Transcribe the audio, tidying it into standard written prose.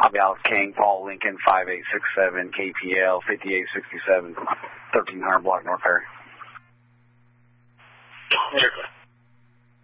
Copy Alex King, Paul Lincoln, 5867, KPL, 5867, 1300 block North Perry.